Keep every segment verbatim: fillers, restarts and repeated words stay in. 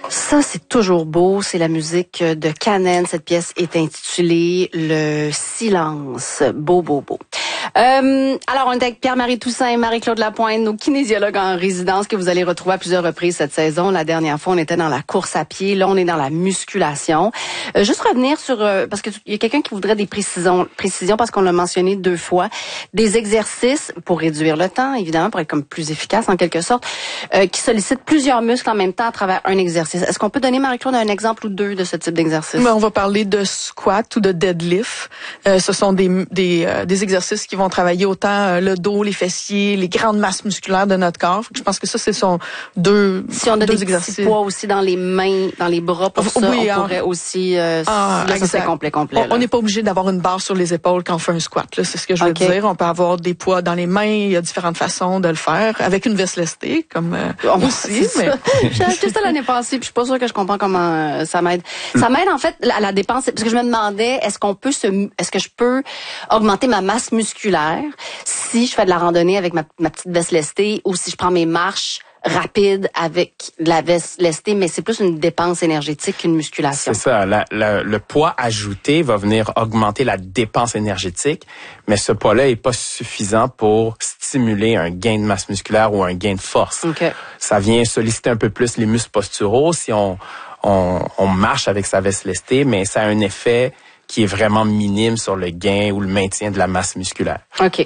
Ça, c'est toujours beau. C'est la musique de Canen. Cette pièce est intitulée Le Silence. Beau, beau, beau. Euh, alors, on est avec Pierre-Marie Toussaint et Marie-Claude Lapointe, nos kinésiologues en résidence que vous allez retrouver à plusieurs reprises cette saison. La dernière fois, on était dans la course à pied. Là, on est dans la musculation. Euh, juste revenir sur... Euh, parce qu'il y a quelqu'un qui voudrait des précisions, précisions parce qu'on l'a mentionné deux fois. Des exercices pour réduire le temps, évidemment, pour être comme plus efficace en quelque sorte, euh, qui sollicitent plusieurs muscles en même temps à travers un exercice. Est-ce qu'on peut donner, Marie-Claude, un exemple ou deux de ce type d'exercice? Ben, on va parler de squat ou de deadlift. Euh, ce sont des, des, euh, des exercices qui vont travailler autant euh, le dos, les fessiers, les grandes masses musculaires de notre corps. Je pense que ça, ce sont deux, si on a deux des exercices. petits poids aussi dans les mains, dans les bras, pour ça, oui, on en... pourrait aussi... Euh, ah, là, ça serait complet, complet. On n'est pas obligé d'avoir une barre sur les épaules quand on fait un squat. Là, c'est ce que je veux okay. dire. On peut avoir des poids dans les mains. Il y a différentes façons de le faire. Avec une veste lestée, comme euh, oh, aussi. Mais... J'ai acheté ça l'année passée, puis je suis pas sûre que je comprends comment euh, ça m'aide. Ça m'aide en fait à la dépense, parce que je me demandais, est-ce qu'on peut se, est-ce que je peux augmenter ma masse musculaire si je fais de la randonnée avec ma, ma petite veste lestée ou si je prends mes marches rapides avec de la veste lestée, mais c'est plus une dépense énergétique qu'une musculation. C'est ça. La, la, le poids ajouté va venir augmenter la dépense énergétique, mais ce poids-là est pas suffisant pour stimuler un gain de masse musculaire ou un gain de force. Okay. Ça vient solliciter un peu plus les muscles posturaux si on, on, on marche avec sa veste lestée, mais ça a un effet qui est vraiment minime sur le gain ou le maintien de la masse musculaire. OK.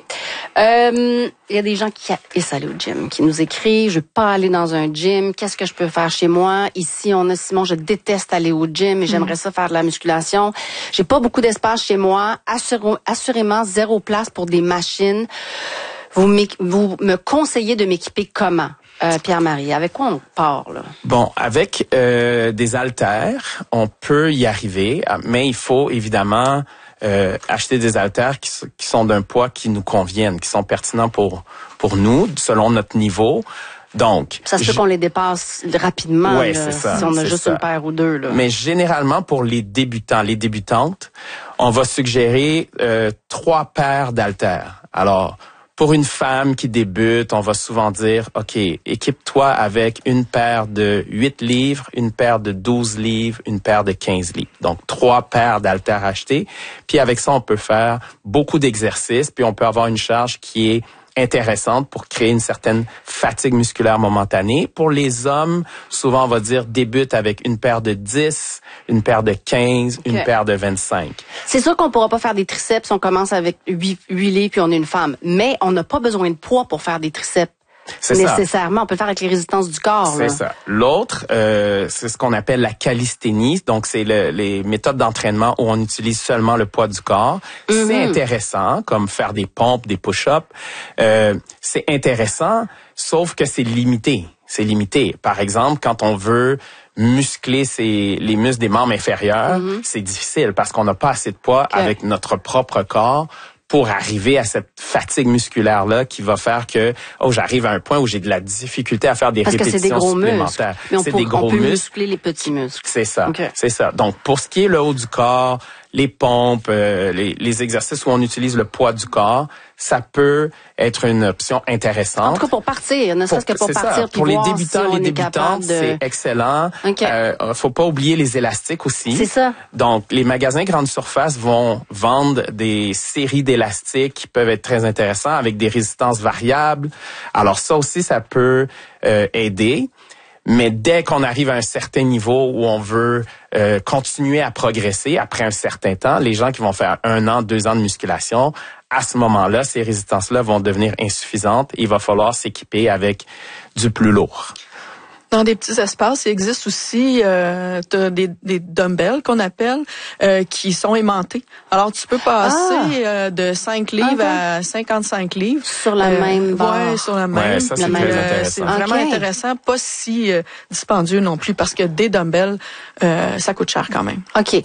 Euh, il y a des gens qui haïssent aller au gym, qui nous écrivent, je veux pas aller dans un gym, qu'est-ce que je peux faire chez moi? Ici, on a Simon, je déteste aller au gym et j'aimerais ça faire de la musculation. J'ai pas beaucoup d'espace chez moi, Assure, assurément zéro place pour des machines. Vous, vous me conseillez de m'équiper comment? Euh, Pierre-Marie, avec quoi on part, là? Bon, avec euh, des haltères, on peut y arriver, mais il faut évidemment euh, acheter des haltères qui, qui sont d'un poids qui nous conviennent, qui sont pertinents pour pour nous, selon notre niveau. Donc, ça se peut qu'on les dépasse rapidement, ouais, là, c'est ça, si on a juste ça. une paire ou deux. Là. Mais généralement, pour les débutants, les débutantes, on va suggérer euh, trois paires d'haltères. Alors, pour une femme qui débute, on va souvent dire, OK, équipe-toi avec une paire de huit livres, une paire de douze livres, une paire de quinze livres. Donc, trois paires d'haltères achetées. Puis avec ça, on peut faire beaucoup d'exercices, puis on peut avoir une charge qui est intéressante pour créer une certaine fatigue musculaire momentanée. Pour les hommes, souvent on va dire débute avec une paire de dix, une paire de quinze, okay. une paire de vingt-cinq. C'est sûr qu'on pourra pas faire des triceps si on commence avec huit livres puis on est une femme, mais on n'a pas besoin de poids pour faire des triceps. C'est nécessairement, ça. On peut le faire avec les résistances du corps. C'est ça. L'autre, euh, c'est ce qu'on appelle la calisthénie. Donc, c'est le, les méthodes d'entraînement où on utilise seulement le poids du corps. Mm-hmm. C'est intéressant, comme faire des pompes, des push-ups. Euh, c'est intéressant, sauf que c'est limité. C'est limité. Par exemple, quand on veut muscler ses, les muscles des membres inférieurs, mm-hmm. c'est difficile parce qu'on n'a pas assez de poids okay. avec notre propre corps pour arriver à cette fatigue musculaire-là qui va faire que, oh, j'arrive à un point où j'ai de la difficulté à faire des Parce répétitions que c'est des gros supplémentaires. Mais on c'est pour, des gros on peut muscles. muscler les petits muscles. C'est ça. Okay. C'est ça. Donc, pour ce qui est le haut du corps, les pompes, euh, les, les exercices où on utilise le poids du corps, ça peut être une option intéressante. En tout cas, pour partir, ne serait-ce que pour partir. Pour les voir débutants, si les débutantes, de... c'est excellent. Okay. Euh, faut pas oublier les élastiques aussi. C'est ça. Donc, les magasins grande surface vont vendre des séries d'élastiques qui peuvent être très intéressants avec des résistances variables. Alors ça aussi, ça peut euh, aider. Mais dès qu'on arrive à un certain niveau où on veut euh, continuer à progresser après un certain temps, les gens qui vont faire un an, deux ans de musculation, à ce moment-là, ces résistances-là vont devenir insuffisantes. Il va falloir s'équiper avec du plus lourd. Dans des petits espaces, il existe aussi euh, des, des dumbbells qu'on appelle euh, qui sont aimantés. Alors, tu peux passer ah. euh, de cinq livres okay. à cinquante-cinq livres. Sur la euh, même barre. Oui, sur la même. Ouais, ça, c'est, la très même, intéressant. c'est vraiment okay. intéressant. Pas si euh, dispendieux non plus, parce que des dumbbells, euh, ça coûte cher quand même. OK.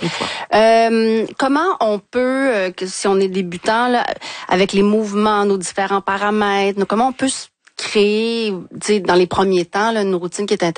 Euh, comment on peut, euh, si on est débutant, là, avec les mouvements, nos différents paramètres, comment on peut créer, tu sais, dans les premiers temps, là, une routine qui est intéressante?